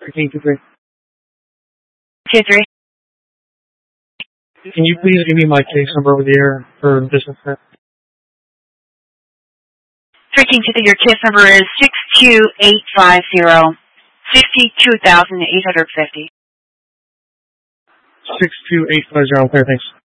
1323. 23. Can you please give me my case number over the air for business? 1323, your case number is 62850. 62,850. 62850. Okay, thanks.